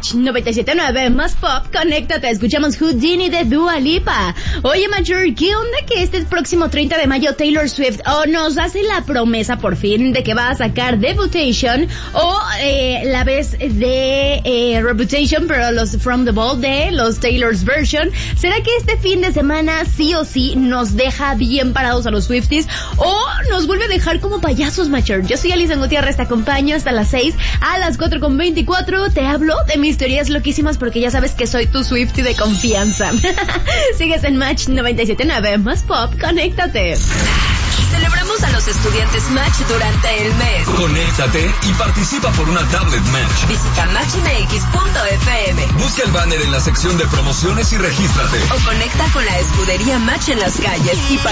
Match 97.9 más pop, conéctate, escuchamos Houdini de Dua Lipa. Oye, Mature, ¿qué onda que este próximo 30 de mayo Taylor Swift nos hace la promesa por fin de que va a sacar Debutation o la vez de Reputation, pero los From the Vault de los Taylor's Version? ¿Será que este fin de semana sí o sí nos deja bien parados a los Swifties o nos vuelve a dejar como payasos, Mature? Yo soy Alison Gutiérrez, te acompaño hasta las 6, a las 4:24 te hablo de mis teorías loquísimas porque ya sabes que soy tu Swiftie de confianza. Sigues en Match 97.9 más pop, conéctate. Celebramos a los estudiantes Match durante el mes. Conéctate y participa por una tablet Match. Visita matchmx.fm. Busca el banner en la sección de promociones y regístrate. O conecta con la escudería Match en las calles y